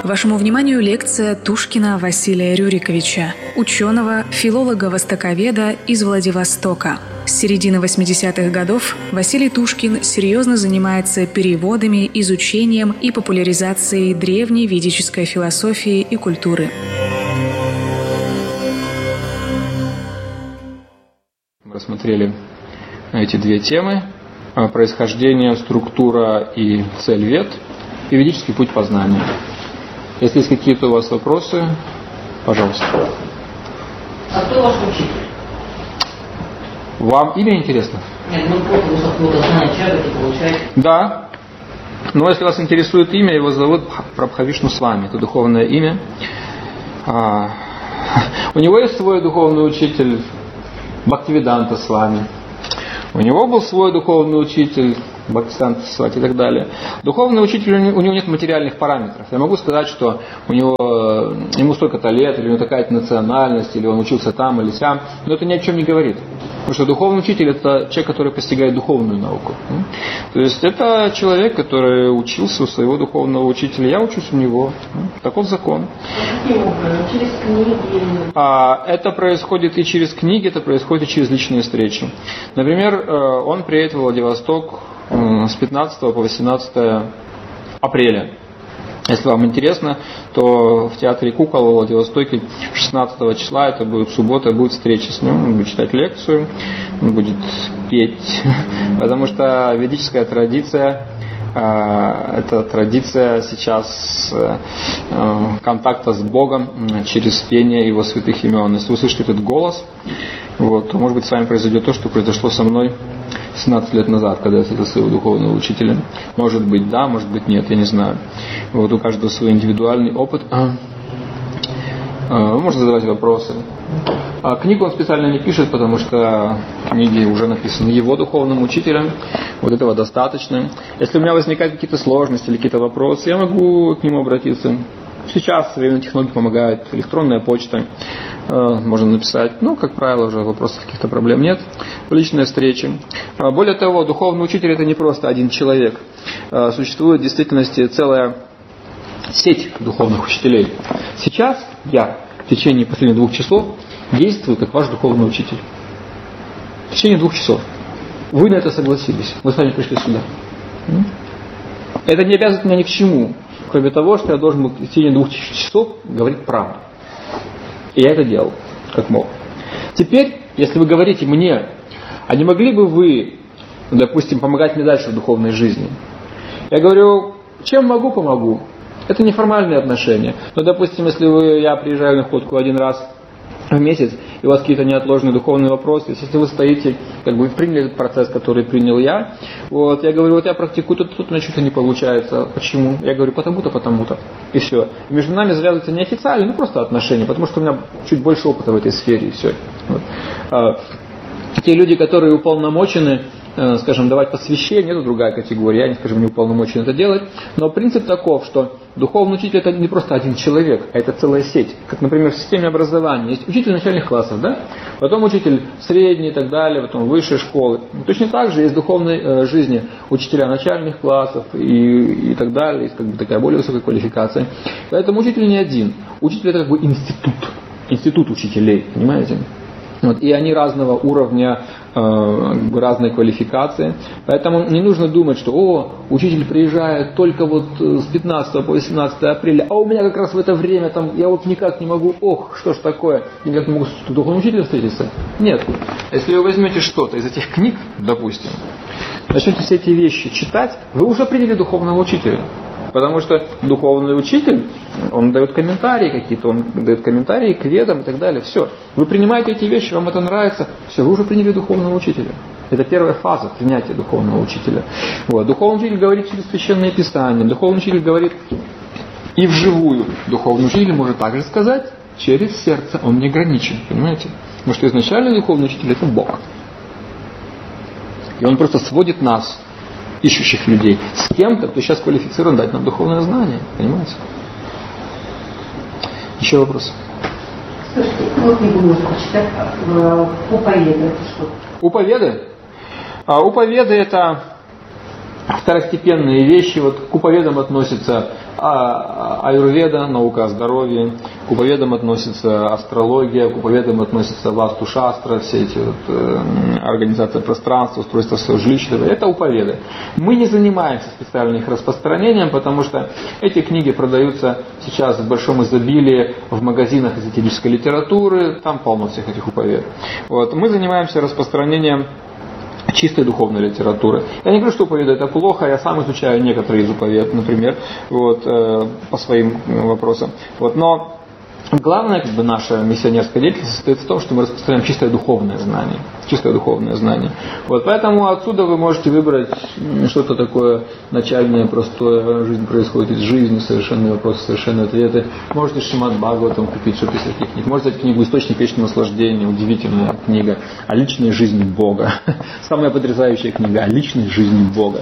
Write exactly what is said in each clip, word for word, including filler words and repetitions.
Вашему вниманию лекция Тушкина Василия Рюриковича, ученого, филолога-востоковеда из Владивостока. С середины восьмидесятых годов Василий Тушкин серьезно занимается переводами, изучением и популяризацией древней ведической философии и культуры. Мы рассмотрели эти две темы: происхождение, структура и цель вед, и ведический путь познания. Если есть какие-то у вас вопросы, пожалуйста. А кто ваш учитель? Вам имя интересно? Нет, ну просто какое-то знание человека получаете. Да. Но если вас интересует имя, его зовут Прабхавишну Свами. Это духовное имя. А, у него есть свой духовный учитель Бхактивиданта Свами. У него был свой духовный учитель Бхактисиданта Сарасвати и так далее. Духовный учитель, у него нет материальных параметров. Я могу сказать, что у него, ему столько-то лет, или у него такая-то национальность, или он учился там или сям, но это ни о чем не говорит. Потому что духовный учитель – это человек, который постигает духовную науку. То есть это человек, который учился у своего духовного учителя. Я учусь у него. Таков закон. Через книги? А, это происходит и через книги, это происходит и через личные встречи. Например, он приедет в Владивосток с пятнадцатого по восемнадцатое апреля. Если вам интересно, то в театре Кукол в Владивостоке шестнадцатого числа, это будет суббота, будет встреча с ним, он будет читать лекцию, он будет петь, потому что ведическая традиция, это традиция сейчас контакта с Богом через пение Его святых имен. Если вы слышите этот голос, вот, то, может быть, с вами произойдет то, что произошло со мной семнадцать лет назад, когда я встретил своего духовного учителя. Может быть, да, может быть, нет, я не знаю. Вот у каждого свой индивидуальный опыт. Можно задавать вопросы. А книгу он специально не пишет, потому что книги уже написаны его духовным учителем. Вот этого достаточно. Если у меня возникают какие-то сложности или какие-то вопросы, я могу к нему обратиться. Сейчас современные технологии помогают. Электронная почта. Можно написать. Ну, как правило, уже вопросов, каких-то проблем нет. Личные встречи. Более того, духовный учитель – это не просто один человек. Существует в действительности целая сеть духовных учителей. Сейчас я в течение последних двух часов действую как ваш духовный учитель. В течение двух часов. Вы на это согласились. Вы сами пришли сюда. Это не обязывает меня ни к чему, кроме того, что я должен был в течение двух часов говорить правду. И я это делал, как мог. Теперь, если вы говорите мне, а не могли бы вы, допустим, помогать мне дальше в духовной жизни? Я говорю, чем могу, помогу. Это неформальные отношения. Но, допустим, если вы, я приезжаю на ходку один раз в месяц, и у вас какие-то неотложные духовные вопросы, если вы стоите, как бы приняли этот процесс, который принял я, вот, я говорю, вот я практикую, тут, тут у меня что-то не получается. Почему? Я говорю, потому-то, потому-то. И все. И между нами завязываются неофициальные, ну просто отношения, потому что у меня чуть больше опыта в этой сфере, и все. Вот. А, те люди, которые уполномочены, скажем, давать посвящение, это другая категория, я, не скажем, не уполномочен это делать, но принцип таков, что духовный учитель это не просто один человек, а это целая сеть. Как, например, в системе образования есть учитель начальных классов, да? Потом учитель средней и так далее, потом высшей школы. Точно так же есть в духовной э, жизни учителя начальных классов и, и так далее, есть как бы такая более высокая квалификация. Поэтому учитель не один. Учитель это как бы институт, институт учителей, понимаете? Вот, и они разного уровня, э, разной квалификации. Поэтому не нужно думать, что о, учитель приезжает только вот с пятнадцатого по восемнадцатое апреля, а у меня как раз в это время там я вот никак не могу, ох, что ж такое, никак не могу с духовным учителем встретиться. Нет. Если вы возьмете что-то из этих книг, допустим, начнете все эти вещи читать, вы уже приняли духовного учителя. Потому что духовный учитель, он дает комментарии какие-то, он дает комментарии к ведам и так далее. Все. Вы принимаете эти вещи, вам это нравится, все, вы уже приняли духовного учителя. Это первая фаза принятия духовного учителя. Вот. Духовный учитель говорит через священное писание, духовный учитель говорит и вживую. Духовный учитель может также сказать через сердце, он не ограничен, понимаете? Потому что изначально духовный учитель это Бог. И он просто сводит нас, ищущих людей, с кем-то, кто сейчас квалифицирован дать нам духовное знание. Понимаете? Еще вопрос? Слушайте, вот книгу можно почитать. Уповеды это что? Уповеды? А, уповеды это второстепенные вещи. Вот к уповедам относится аюрведа, наука о здоровье, к уповедам относится астрология, к уповедам относится васту шастра, все эти вот, э, организация пространства, устройство своего жилища. Это уповеды. Мы не занимаемся специально их распространением, потому что эти книги продаются сейчас в большом изобилии в магазинах эзотерической литературы, там полно всех этих уповед. Вот. Мы занимаемся распространением чистой духовной литературы. Я не говорю, что уповеды это плохо, я сам изучаю некоторые из уповед, например, вот, э, по своим вопросам. Вот, но главное, как бы, наша миссионерская деятельность состоит в том, что мы распространяем чистое духовное знание. Чистое духовное знание. Вот, поэтому отсюда вы можете выбрать что-то такое начальное, простое. Жизнь происходит из жизни, совершенные вопросы, совершенные ответы. Можете Шримад Бхагаватам купить, что-то из таких книг. Можете взять книгу «Источник вечного наслаждения», удивительная книга о личной жизни Бога. Самая потрясающая книга о личной жизни Бога.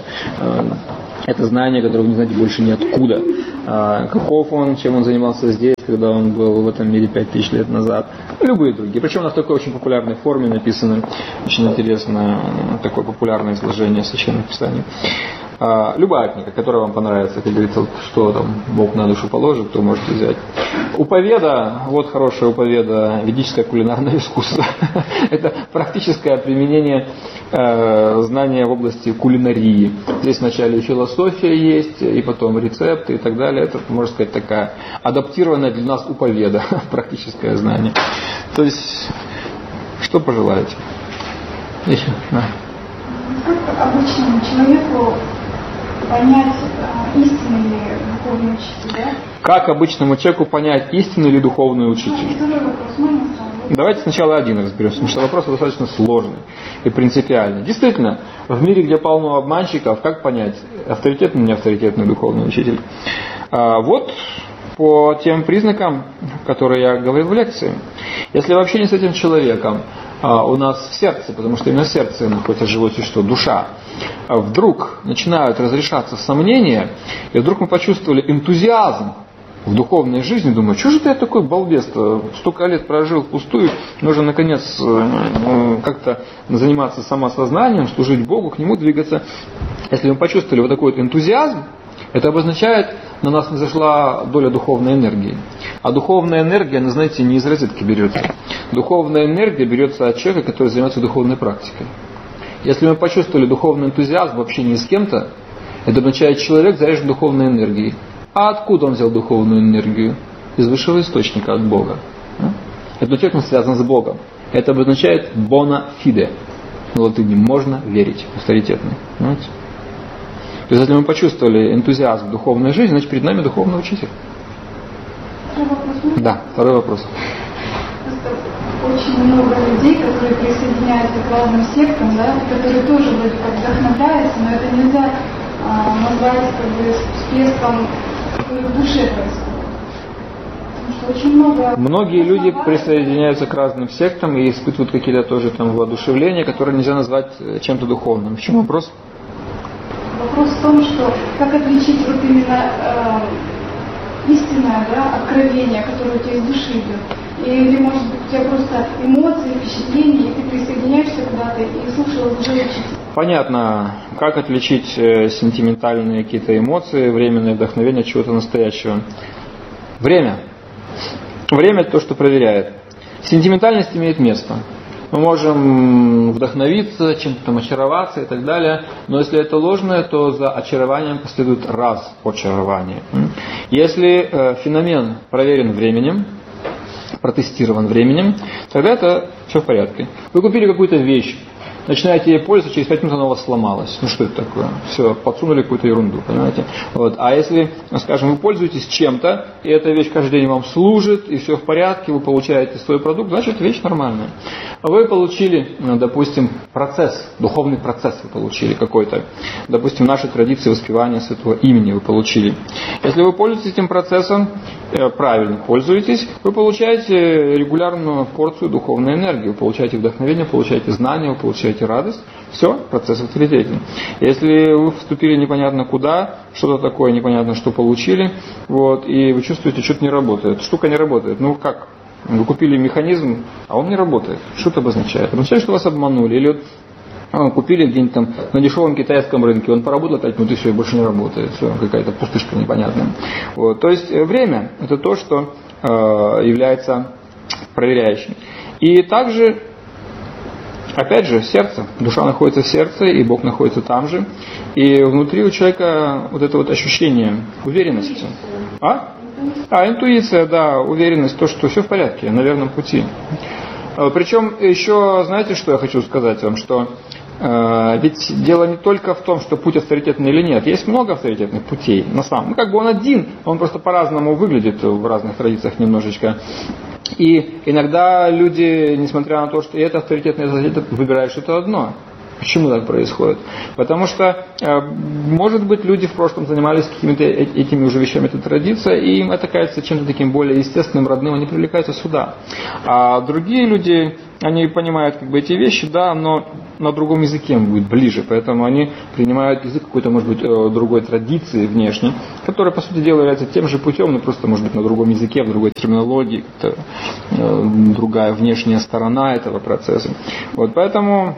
Это знание, которое вы не знаете больше ниоткуда. Каков он, чем он занимался здесь, когда он был в этом мире пять тысяч лет назад. Любые другие. Причем у нас в такой очень популярной форме написано. Очень интересно, такое популярное изложение Священных Писаний. Любая книга, которая вам понравится, как говорится, что там Бог на душу положит, то можете взять. Уповеда, вот хорошая уповеда, ведическое кулинарное искусство. Это практическое применение э, знания в области кулинарии. Здесь вначале философия есть, и потом рецепты и так далее. Это, можно сказать, такая адаптированная для нас уповеда, практическое знание. То есть, что пожелаете? Еще? Да. Как обычному человеку понять, истинный ли духовный учитель, да? Как обычному человеку понять, истинный ли духовный учитель? Ну, второй вопрос, можно сразу? Давайте сначала один разберемся, потому что вопрос достаточно сложный и принципиальный. Действительно, в мире, где полно обманщиков, как понять, авторитетный или не авторитетный духовный учитель? А, вот по тем признакам, которые я говорил в лекции. Если вообще не с этим человеком, а у нас в сердце, потому что именно в сердце находится живое существо, душа, вдруг начинают разрешаться сомнения, и вдруг мы почувствовали энтузиазм в духовной жизни, думаю, что же ты такой балбес-то, столько лет прожил впустую, нужно наконец как-то заниматься самосознанием, служить Богу, к Нему двигаться. Если мы почувствовали вот такой вот энтузиазм, это обозначает, на нас не зашла доля духовной энергии. А духовная энергия, она, знаете, не из розетки берется. Духовная энергия берется от человека, который занимается духовной практикой. Если мы почувствовали духовный энтузиазм в общении с кем-то, это означает, человек заряжен духовной энергией. А откуда он взял духовную энергию? Из высшего источника, от Бога. Это человек, он связан с Богом. Это обозначает bona fide. На латыни можно верить, авторитетный. Понимаете? То есть, если мы почувствовали энтузиазм в духовной жизни, значит, перед нами духовный учитель. Второй вопрос. Да, второй вопрос. Очень много людей, которые присоединяются к разным сектам, да, которые тоже вроде как вдохновляются, но это нельзя а, назвать как бы всплеском, который в душе происходит. Потому что очень много... Многие люди присоединяются к разным сектам и испытывают какие-то тоже там воодушевления, которые нельзя назвать чем-то духовным. В чем вопрос? Вопрос в том, что как отличить вот именно э, истинное, да, откровение, которое у тебя из души идет. Или, может быть, у тебя просто эмоции, впечатления, и ты присоединяешься куда-то и слушаешь уже учителя. Понятно, как отличить сентиментальные какие-то эмоции, временное вдохновение от чего-то настоящего. Время. Время – это то, что проверяет. Сентиментальность имеет место. Мы можем вдохновиться, чем-то там очароваться и так далее, но если это ложное, то за очарованием последует разочарование. Если э, феномен проверен временем, протестирован временем, тогда это все в порядке. Вы купили какую-то вещь, начинаете ей пользоваться, через пять минут она у вас сломалась. Ну что это такое? Все, подсунули какую-то ерунду, понимаете? Вот. А если, скажем, вы пользуетесь чем-то, и эта вещь каждый день вам служит, и все в порядке, вы получаете свой продукт, значит вещь нормальная. Вы получили, допустим, процесс, духовный процесс вы получили какой-то. Допустим, наши традиции воспевания святого имени вы получили. Если вы пользуетесь этим процессом, правильно пользуетесь, вы получаете регулярную порцию духовной энергии, вы получаете вдохновение, получаете знания, вы получаете радость. Все, процесс авторитетен. Если вы вступили непонятно куда, что-то такое непонятно, что получили, вот, и вы чувствуете, что-то не работает. Штука не работает. Ну как? Вы купили механизм, а он не работает. Что это обозначает? Обозначает, что вас обманули. Или вот Купили где-нибудь там на дешевом китайском рынке, он поработал пять минут и все, и больше не работает. Все, какая-то пустышка непонятная. Вот. То есть время – это то, что э, является проверяющим. И также, опять же, сердце. Душа находится в сердце, и Бог находится там же. И внутри у человека вот это вот ощущение уверенности. А? А, интуиция, да, уверенность, то, что все в порядке, на верном пути. Причем еще, знаете, что я хочу сказать вам, что э, ведь дело не только в том, что путь авторитетный или нет. Есть много авторитетных путей на самом. Ну, как бы он один, он просто по-разному выглядит в разных традициях немножечко. И иногда люди, несмотря на то, что это авторитетное, это выбирают что-то одно. Почему так происходит? Потому что, э, может быть, люди в прошлом занимались какими-то этими уже вещами, это традиция, и им это кажется чем-то таким более естественным, родным, они привлекаются сюда. А другие люди, они понимают как бы эти вещи, да, но на другом языке им будет ближе, поэтому они принимают язык какой-то, может быть, другой традиции внешней, которая, по сути дела, является тем же путем, но просто, может быть, на другом языке, в другой терминологии, как-то э, другая внешняя сторона этого процесса. Вот, поэтому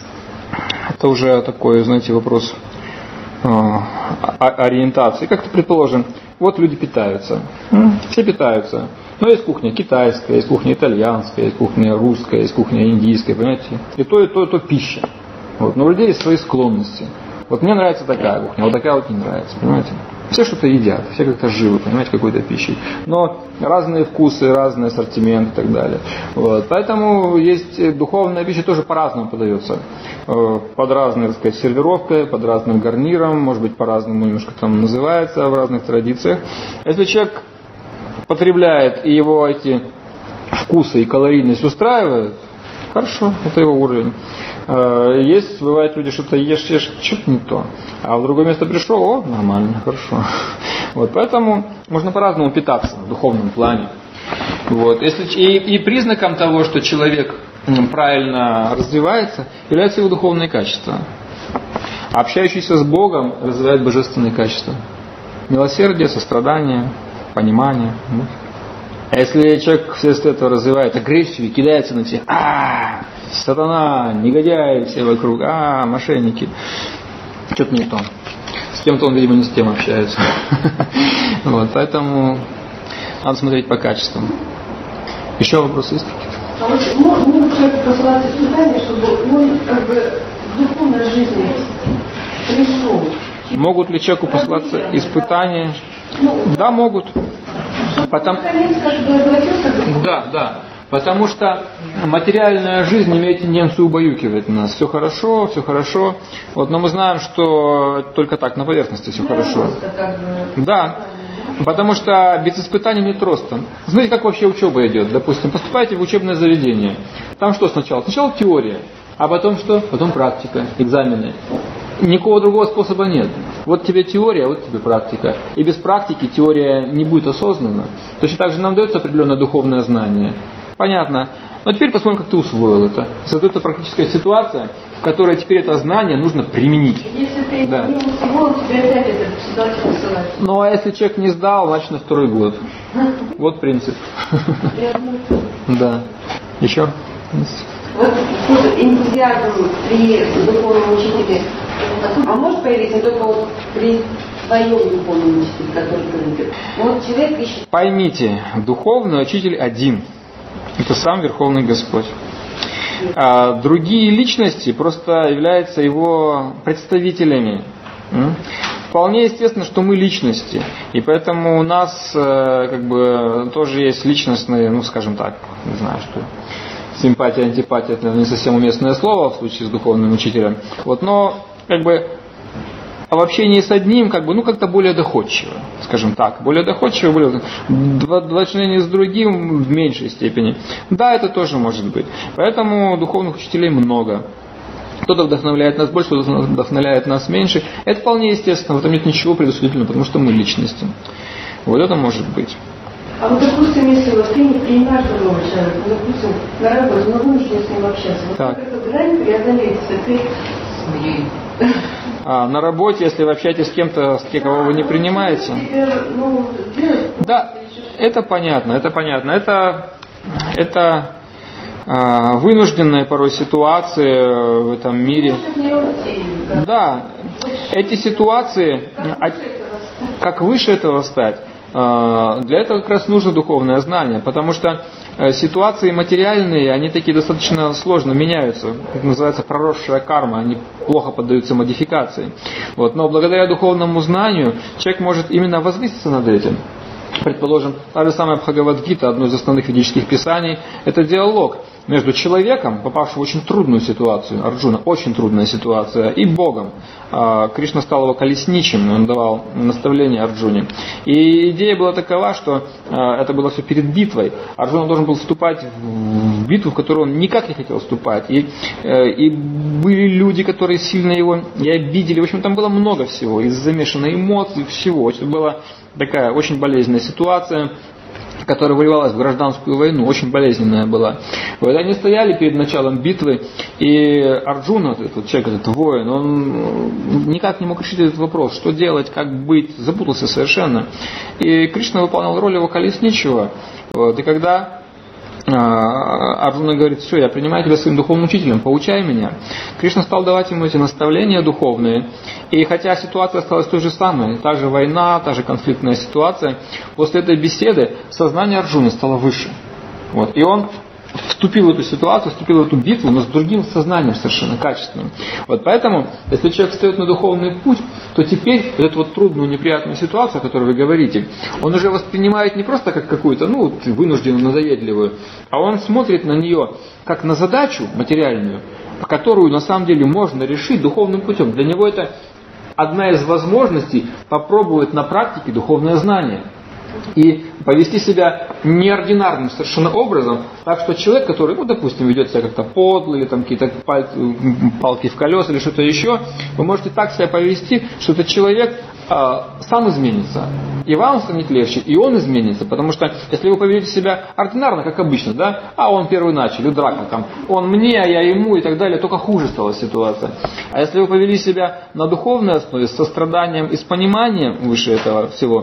это уже такой, знаете, вопрос э, ориентации. Как-то предположим, вот люди питаются, все питаются. Но есть кухня китайская, есть кухня итальянская, есть кухня русская, есть кухня индийская, понимаете? И то, и то, и то пища. Вот. Но у людей есть свои склонности. Вот мне нравится такая кухня, вот такая вот не нравится, понимаете? Все что-то едят, все как-то живы, понимаете, какой-то пищей. Но разные вкусы, разный ассортимент и так далее. Вот. Поэтому есть духовная пища тоже по-разному подается. Под разной, так сказать, сервировкой, под разным гарниром, может быть, по-разному немножко там называется в разных традициях. Если человек потребляет, и его эти вкусы и калорийность устраивают, хорошо, это его уровень. Есть, бывает, люди что-то ешь, ешь, что-то не то. А в другое место пришел, о, нормально, хорошо. Вот, поэтому можно по-разному питаться в духовном плане. Вот. Если, и, и признаком того, что человек правильно развивается, являются его духовные качества. Общающийся с Богом развивает божественные качества. Милосердие, сострадание, понимание. А если человек вследствие этого развивает агрессию и кидается на всех, а сатана, негодяи все вокруг, а мошенники, что-то не то. С кем-то он, видимо, не с тем общается. Вот, поэтому надо смотреть по качествам. Еще вопросы есть? А вот могут человеку посылать испытания, чтобы он как бы в духовной жизни пришел? Могут ли человеку посылаться испытания? Да, могут. Потом... Да, да. Потому что материальная жизнь имеет тенденцию убаюкивать нас. Все хорошо, все хорошо. Вот, но мы знаем, что только так, на поверхности все хорошо. Да. Потому что без испытаний нет роста. Знаете, как вообще учеба идет? Допустим, поступаете в учебное заведение. Там что сначала? Сначала теория. А потом что? Потом практика, экзамены. Никакого другого способа нет. Вот тебе теория, вот тебе практика. И без практики теория не будет осознанна. Точно так же нам дается определенное духовное знание. Понятно. Но теперь посмотрим, как ты усвоил это. Создается практическая ситуация, в которой теперь это знание нужно применить. Если ты да. не усвоил, тебе опять эту ситуацию посылать. Ну а если человек не сдал, значит на второй год. Вот принцип. Да. Еще? Вот энтузиазм при духовном учителе, а может появиться не только вот при своем духовном учителе, который говорит. Вот человек ищет. Поймите, духовный учитель один. Это сам Верховный Господь. А другие личности просто являются его представителями. Вполне естественно, что мы личности. И поэтому у нас как бы тоже есть личностные, ну скажем так, не знаю что. Симпатия, антипатия, это не совсем уместное слово в случае с духовным учителем. Вот, но как бы в общении с одним, как бы, ну как-то более доходчиво, скажем так, более доходчиво, более в общении с другим в меньшей степени. Да, это тоже может быть. Поэтому духовных учителей много. Кто-то вдохновляет нас больше, кто-то вдохновляет нас меньше. Это вполне естественно, в этом нет ничего предусудительного, потому что мы личности. Вот это может быть. А вот, допустим, если вот ты не принимаешь другого человека, ну, допустим, на работе, но вынужден с ним общаться, вот как эту грань преодолеть, ты своей... А на работе, если вы общаетесь с кем-то, с кем, кого вы не принимаете... Ну, да, это понятно, это понятно. Это, это вынужденные порой ситуации в этом мире. Да, эти ситуации, как выше этого стать, для этого как раз нужно духовное знание, потому что ситуации материальные, они такие достаточно сложно меняются, как называется проросшая карма, они плохо поддаются модификации. Вот. Но благодаря духовному знанию человек может именно возвыситься над этим. Предположим, та же самая Бхагавад-гита, одно из основных ведических писаний, это диалог между человеком, попавшим в очень трудную ситуацию, Арджуна, очень трудная ситуация, и Богом. Кришна стал его колесничим, он давал наставления Арджуне. И идея была такова, что это было все перед битвой. Арджуна должен был вступать в битву, в которую он никак не хотел вступать. И, и были люди, которые сильно его и обидели. В общем, там было много всего, из замешанной эмоций, всего. Это была такая очень болезненная ситуация, которая выливалась в гражданскую войну, очень болезненная была. Вот они стояли перед началом битвы, и Арджуна, этот человек, этот воин, он никак не мог решить этот вопрос, что делать, как быть, запутался совершенно. И Кришна выполнял роль его колесничего. Вот, и когда Арджуна говорит: все, я принимаю тебя своим духовным учителем, поучай меня. Кришна стал давать ему эти наставления духовные. И хотя ситуация осталась той же самой, та же война, та же конфликтная ситуация, после этой беседы сознание Арджуны стало выше. Вот. И он вступил в эту ситуацию, вступил в эту битву, но с другим сознанием совершенно качественным. Вот поэтому, если человек встает на духовный путь, то теперь вот эту вот трудную, неприятную ситуацию, о которой вы говорите, он уже воспринимает не просто как какую-то, ну, вынужденную, надоедливую, а он смотрит на нее как на задачу материальную, которую на самом деле можно решить духовным путем. Для него это одна из возможностей попробовать на практике духовное знание. И повести себя неординарным совершенно образом, так что человек, который, ну, допустим, ведет себя как-то подло, или там какие-то пальцы, палки в колеса, или что-то еще, вы можете так себя повести, что этот человек э, сам изменится. И вам станет легче, и он изменится. Потому что если вы поведете себя ординарно, как обычно, да, а он первый начал, и драка там, он мне, а я ему, и так далее, только хуже стала ситуация. А если вы повели себя на духовной основе, с состраданием и с пониманием выше этого всего,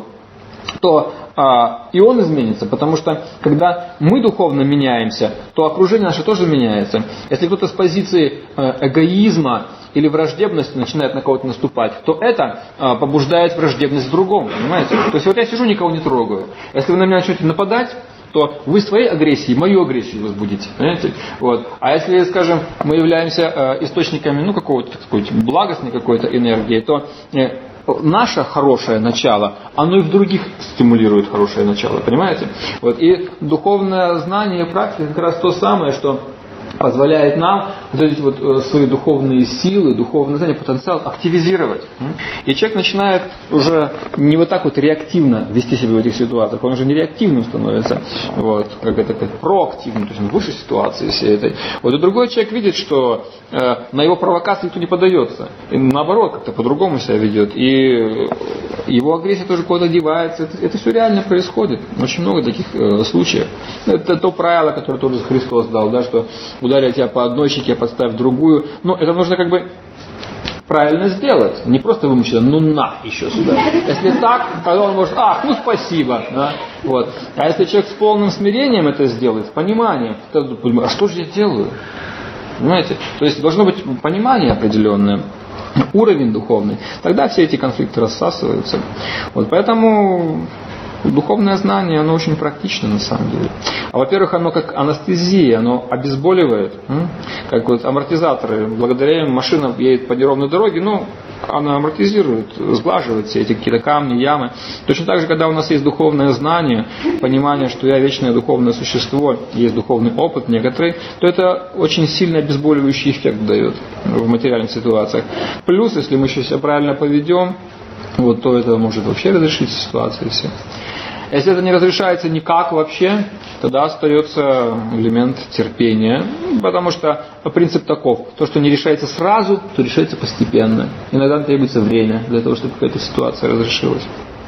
то а, и он изменится, потому что когда мы духовно меняемся, то окружение наше тоже меняется. Если кто-то с позиции эгоизма или враждебности начинает на кого-то наступать, то это а, побуждает враждебность в другом, понимаете? То есть вот я сижу, никого не трогаю. Если вы на меня начнете нападать, то вы своей агрессией мою агрессию возбудите, понимаете? Вот. А если, скажем, мы являемся э, источниками, ну, какого-то, так сказать, благостной какой-то энергии, то э, наше хорошее начало, оно и в других стимулирует хорошее начало, понимаете? Вот. И духовное знание и практика как раз то самое, что позволяет нам вот эти вот свои духовные силы, духовное знание, потенциал активизировать. И человек начинает уже не вот так вот реактивно вести себя в этих ситуациях, он уже не реактивным становится, вот, как это, как проактивным, то есть он выше ситуации всей этой. Вот и другой человек видит, что э, на его провокации никто не поддается, и наоборот, как-то по-другому себя ведет, и его агрессия тоже куда-то девается. Это, это все реально происходит. Очень много таких э, случаев. Это то правило, которое тоже Христос дал, да, что ударил тебя по одной щеке, подставь другую. Но это нужно как бы правильно сделать. Не просто вымученно, ну на, еще сюда. Если так, тогда он может, ах, ну спасибо. Да? Вот. А если человек с полным смирением это сделает, с пониманием, то а что же я делаю? Понимаете? То есть должно быть понимание определенное, уровень духовный. Тогда все эти конфликты рассасываются. Вот поэтому духовное знание, оно очень практично на самом деле. А во-первых, оно как анестезия, оно обезболивает. Как вот амортизаторы. Благодаря им машина едет по неровной дороге, но она амортизирует, сглаживает все эти какие-то камни, ямы. Точно так же, когда у нас есть духовное знание, понимание, что я вечное духовное существо, есть духовный опыт некоторый, то это очень сильно обезболивающий эффект дает в материальных ситуациях. Плюс, если мы еще себя правильно поведем, вот, то это может вообще разрешить ситуации все. Если это не разрешается никак вообще, тогда остается элемент терпения, потому что принцип таков: то, что не решается сразу, то решается постепенно. Иногда требуется время для того, чтобы какая-то ситуация разрешилась.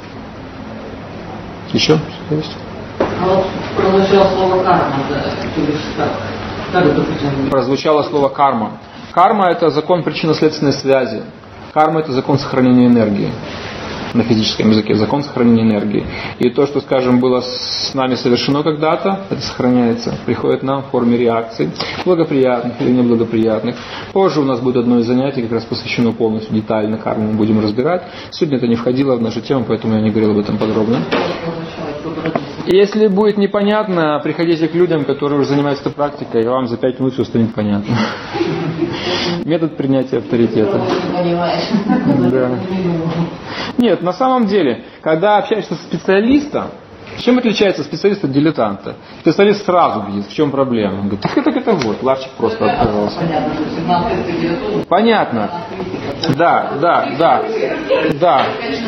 Еще что-то есть? А вот прозвучало слово карма, да, как это причина? Прозвучало слово карма. Карма — это закон причинно-следственной связи. Карма — это закон сохранения энергии. на физическом языке, закон сохранения энергии. И то, что, скажем, было с нами совершено когда-то, это сохраняется, приходит нам в форме реакций, благоприятных или неблагоприятных. Позже у нас будет одно из занятий, как раз посвящено полностью детально карму, мы будем разбирать. Сегодня это не входило в нашу тему, поэтому я не говорил об этом подробно. Если будет непонятно, приходите к людям, которые уже занимаются этой практикой, и вам за пять минут все станет понятно. Метод принятия авторитета. Да. Нет, на самом деле, когда общаешься со специалистом, чем отличается специалист от дилетанта? Специалист сразу видит, в чем проблема. Он говорит, так это, это вот, ларчик просто отказался. Понятно. Да, да, да. Да.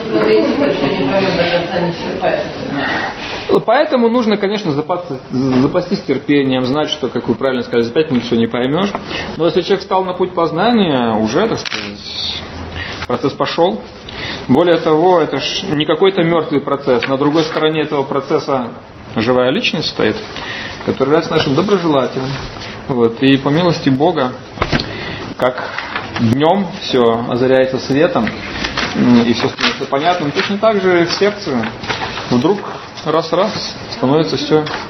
Поэтому нужно, конечно, запастись терпением, знать, что, как вы правильно сказали, за пять минут все не поймешь. Но если человек встал на путь познания, уже, так сказать, процесс пошел. Более того, это ж не какой-то мертвый процесс. На другой стороне этого процесса живая личность стоит, которая является нашим доброжелателем. Вот. И по милости Бога, как днем все озаряется светом, и все становится понятным, точно так же в сердце вдруг раз-раз становится все